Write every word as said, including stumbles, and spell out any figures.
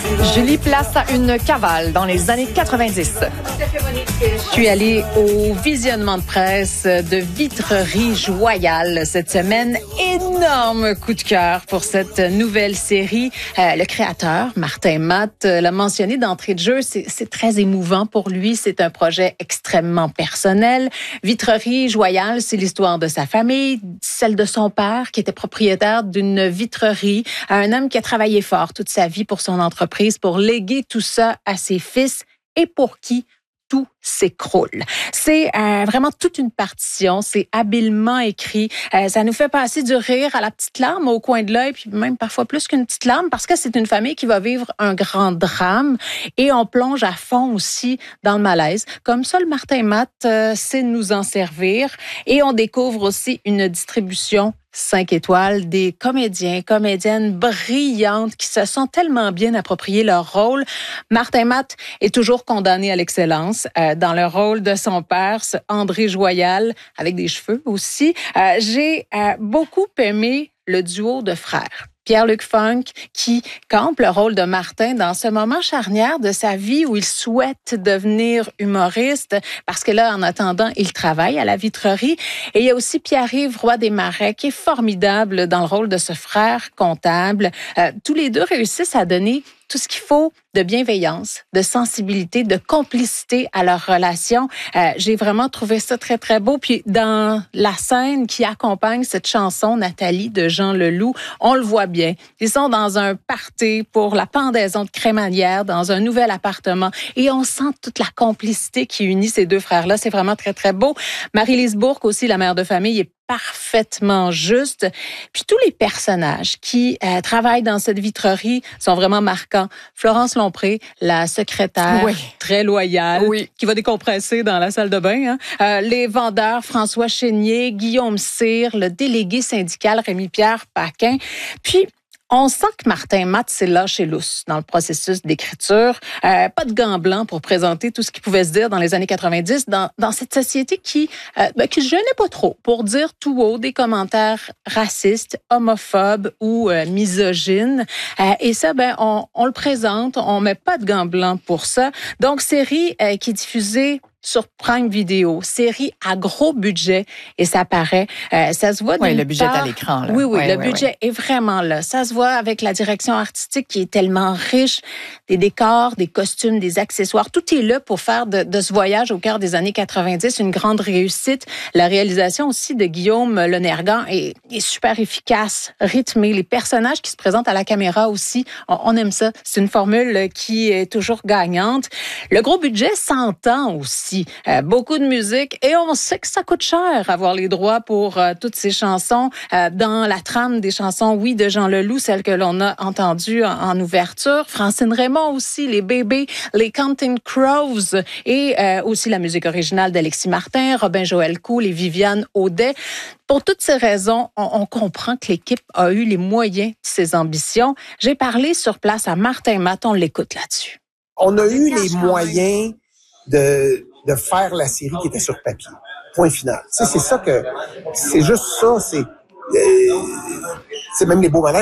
Julie place à une cavale dans les années quatre-vingt-dix. Je suis allée au visionnement de presse de Vitrerie Joyal cette semaine. Énorme coup de cœur pour cette nouvelle série. Euh, le créateur, Martin Matt, l'a mentionné d'entrée de jeu. C'est, c'est très émouvant pour lui. C'est un projet extrêmement personnel. Vitrerie Joyal, c'est l'histoire de sa famille, celle de son père qui était propriétaire d'une vitrerie. Un homme qui a travaillé fort toute sa vie pour son entreprise, pour léguer tout ça à ses fils et pour qui tout s'écroule. C'est euh, vraiment toute une partition, c'est habilement écrit. Euh, ça nous fait passer du rire à la petite larme au coin de l'œil, puis même parfois plus qu'une petite larme, parce que c'est une famille qui va vivre un grand drame et on plonge à fond aussi dans le malaise. Comme ça, le Martin Matt euh, sait nous en servir et on découvre aussi une distribution cinq étoiles, des comédiens, comédiennes brillantes qui se sont tellement bien appropriés leur rôle. Martin Matt est toujours condamné à l'excellence euh, dans le rôle de son père, ce André Joyal, avec des cheveux aussi. Euh, j'ai euh, beaucoup aimé le duo de frères. Pierre-Luc Funk, qui campe le rôle de Martin dans ce moment charnière de sa vie où il souhaite devenir humoriste, parce que là, en attendant, il travaille à la vitrerie. Et il y a aussi Pierre-Yves Roy Desmarais, qui est formidable dans le rôle de ce frère comptable. Euh, tous les deux réussissent à donner tout ce qu'il faut de bienveillance, de sensibilité, de complicité à leur relation. Euh, j'ai vraiment trouvé ça très, très beau. Puis dans la scène qui accompagne cette chanson, Nathalie, de Jean Leloup, on le voit bien. Ils sont dans un party pour la pendaison de crémaillère dans un nouvel appartement et on sent toute la complicité qui unit ces deux frères-là. C'est vraiment très, très beau. Marie-Lise Bourque aussi, la mère de famille, est parfaitement juste. Puis tous les personnages qui euh, travaillent dans cette vitrerie sont vraiment marquants. Florence Lompré, la secrétaire oui. très loyale, oui. qui va décompresser dans la salle de bain. Hein. Euh, les vendeurs, François Chénier, Guillaume Cyr, le délégué syndical Rémi-Pierre Paquin. Puis on sent que Martin Matt s'est lâché lousse dans le processus d'écriture. Euh, pas de gants blancs pour présenter tout ce qui pouvait se dire dans les années quatre-vingt-dix dans, dans cette société qui euh, ben, qui se gênait pas trop pour dire tout haut des commentaires racistes, homophobes ou euh, misogynes. Euh, et ça, ben on, on le présente, on met pas de gants blancs pour ça. Donc, série euh, qui est diffusée sur Prime Video, série à gros budget et ça paraît, euh, ça se voit. Oui, le budget part, est à l'écran. Là. Oui, oui, oui le oui, budget oui. est vraiment là. Ça se voit avec la direction artistique qui est tellement riche, des décors, des costumes, des accessoires, tout est là pour faire de, de ce voyage au cœur des années quatre-vingt-dix une grande réussite. La réalisation aussi de Guillaume Lenergan est, est super efficace, rythmée. Les personnages qui se présentent à la caméra aussi, on, on aime ça. C'est une formule qui est toujours gagnante. Le gros budget s'entend aussi. Euh, beaucoup de musique et on sait que ça coûte cher avoir les droits pour euh, toutes ces chansons. Euh, dans la trame des chansons, oui, de Jean Leloup, celle que l'on a entendue en, en ouverture. Francine Raymond aussi, les bébés, les Counting Crows et euh, aussi la musique originale d'Alexis Martin, Robin Joël Cool et Viviane Audet. Pour toutes ces raisons, on, on comprend que l'équipe a eu les moyens de ses ambitions. J'ai parlé sur place à Martin Matt, on l'écoute là-dessus. On a eu les moyens de de faire la série qui était sur papier. Point final. Tu sais, c'est ça que... C'est juste ça. C'est, euh, c'est même les beaux malades.